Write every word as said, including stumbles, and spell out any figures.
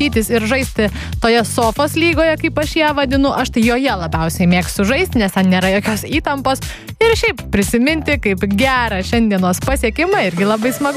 krapštytis ir žaisti toje sofos lygoje, kaip aš ją vadinu, aš tai joje labiausiai mėgstu žaisti, nes ten nėra jokios įtampos ir šiaip prisiminti, kaip gerą šiandienos pasiekimą irgi labai smagu.